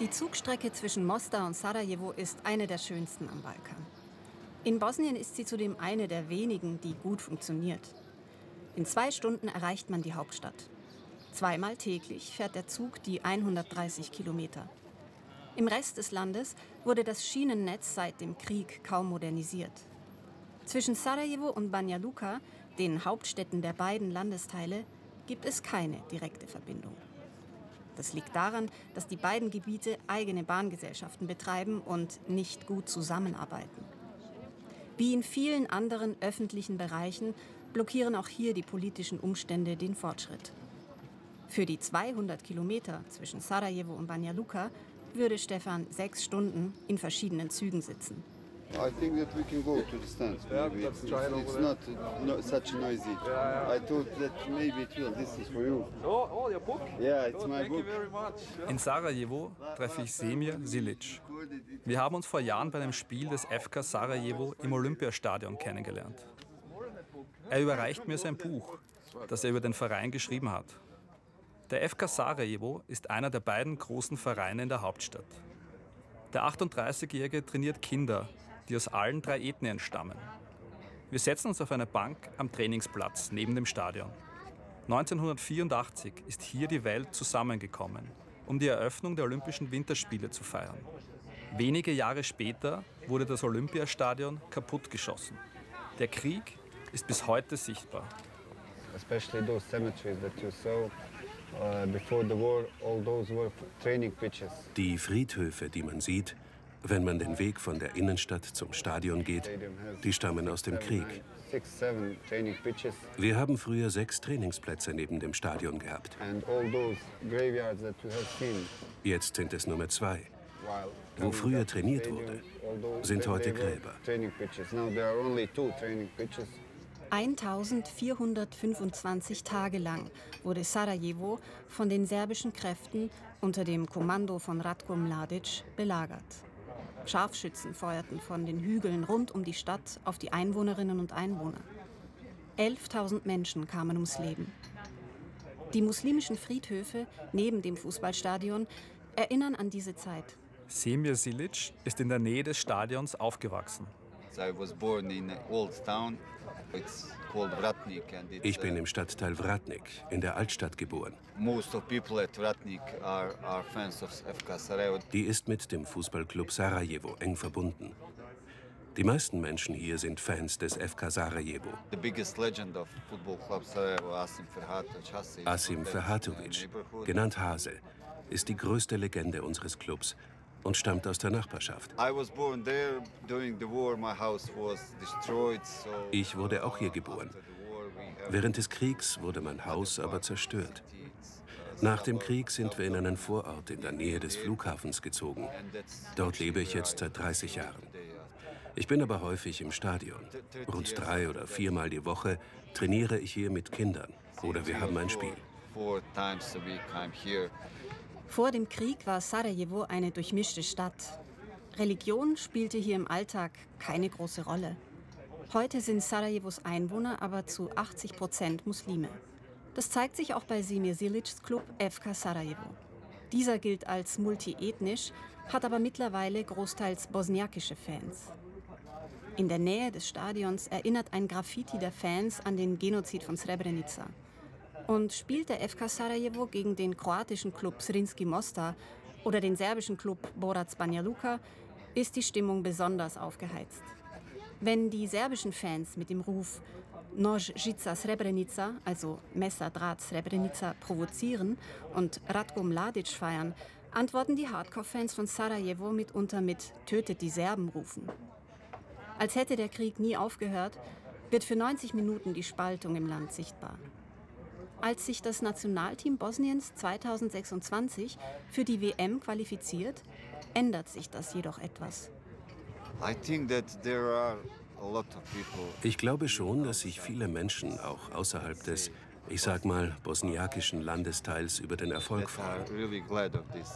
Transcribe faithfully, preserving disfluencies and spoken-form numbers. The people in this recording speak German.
Die Zugstrecke zwischen Mostar und Sarajevo ist eine der schönsten am Balkan. In Bosnien ist sie zudem eine der wenigen, die gut funktioniert. In zwei Stunden erreicht man die Hauptstadt. Zweimal täglich fährt der Zug die hundertdreißig Kilometer. Im Rest des Landes wurde das Schienennetz seit dem Krieg kaum modernisiert. Zwischen Sarajevo und Banja Luka, den Hauptstädten der beiden Landesteile, gibt es keine direkte Verbindung. Das liegt daran, dass die beiden Gebiete eigene Bahngesellschaften betreiben und nicht gut zusammenarbeiten. Wie in vielen anderen öffentlichen Bereichen blockieren auch hier die politischen Umstände den Fortschritt. Für die zweihundert Kilometer zwischen Sarajevo und Banja Luka würde Stefan sechs Stunden in verschiedenen Zügen sitzen. I think that we can go to the stands. Maybe Yeah, it's, let's try it it's over not no, such noisy. Yeah, yeah. I thought that maybe it will. This is for you. Oh, oh, your book? Yeah, it's Oh, my thank book. you very much. In Sarajevo treffe ich Semir Silic. Wir haben uns vor Jahren bei einem Spiel des F K Sarajevo im Olympiastadion kennengelernt. Er überreicht mir sein Buch, das er über den Verein geschrieben hat. Der F K Sarajevo ist einer der beiden großen Vereine in der Hauptstadt. Der achtunddreißigjährige trainiert Kinder, die aus allen drei Ethnien stammen. Wir setzen uns auf eine Bank am Trainingsplatz neben dem Stadion. neunzehnhundertvierundachtzig ist hier die Welt zusammengekommen, um die Eröffnung der Olympischen Winterspiele zu feiern. Wenige Jahre später wurde das Olympiastadion kaputtgeschossen. Der Krieg ist bis heute sichtbar. Especially those cemeteries that you saw uh, before the war. All those were training pitches. Die Friedhöfe, die man sieht, wenn man den Weg von der Innenstadt zum Stadion geht, die stammen aus dem Krieg. Six, seven training pitches. Wir haben früher sechs Trainingsplätze neben dem Stadion gehabt. And all those graveyards that you have seen. Jetzt sind es nur mehr zwei. While Wo früher trainiert wurde, sind heute Gräber. Training pitches. Now there are only two training pitches. eintausendvierhundertfünfundzwanzig Tage lang wurde Sarajevo von den serbischen Kräften unter dem Kommando von Ratko Mladic belagert. Scharfschützen feuerten von den Hügeln rund um die Stadt auf die Einwohnerinnen und Einwohner. elftausend Menschen kamen ums Leben. Die muslimischen Friedhöfe neben dem Fußballstadion erinnern an diese Zeit. Semir Silic ist in der Nähe des Stadions aufgewachsen. I was born in an old town. It's called Vratnik, and it's, Ich bin im Stadtteil Vratnik, in der Altstadt geboren. most of people at Vratnik are, are fans of F K Sarajevo. Die ist mit dem Fußballclub Sarajevo eng verbunden. Die meisten Menschen hier sind Fans des F K Sarajevo. The biggest legend of football club Sarajevo, Asim Ferhatovic. Asim Asim Ferhatovic, genannt Hase, ist die größte Legende unseres Clubs und stammt aus der Nachbarschaft. I was born there during the war. My house was destroyed. So Ich wurde auch hier geboren. Während des Kriegs wurde mein Haus aber zerstört. Nach dem Krieg sind wir in einen Vorort in der Nähe des Flughafens gezogen. Dort lebe ich jetzt seit dreißig Jahren. Ich bin aber häufig im Stadion. Rund drei oder viermal die Woche trainiere ich hier mit Kindern oder wir haben ein Spiel. Four times a week I'm here. Vor dem Krieg war Sarajevo eine durchmischte Stadt. Religion spielte hier im Alltag keine große Rolle. Heute sind Sarajevos Einwohner aber zu achtzig Prozent Muslime. Das zeigt sich auch bei Semir Silics Club F K Sarajevo. Dieser gilt als multiethnisch, hat aber mittlerweile großteils bosniakische Fans. In der Nähe des Stadions erinnert ein Graffiti der Fans an den Genozid von Srebrenica. Und spielt der F K Sarajevo gegen den kroatischen Klub Zrinski Mostar oder den serbischen Klub Borac Banja Luka, ist die Stimmung besonders aufgeheizt. Wenn die serbischen Fans mit dem Ruf Noj Žica Srebrenica, also Messer, Draht, Srebrenica, provozieren und Ratko Mladic feiern, antworten die Hardcore-Fans von Sarajevo mitunter mit Tötet die Serben rufen. Als hätte der Krieg nie aufgehört, wird für neunzig Minuten die Spaltung im Land sichtbar. Als sich das Nationalteam Bosniens zweitausendsechsundzwanzig für die W M qualifiziert, ändert sich das jedoch etwas. I think that there are a lot of people. Ich glaube schon, dass sich viele Menschen auch außerhalb des, ich sag mal, bosniakischen Landesteils über den Erfolg that are freuen. really glad of this.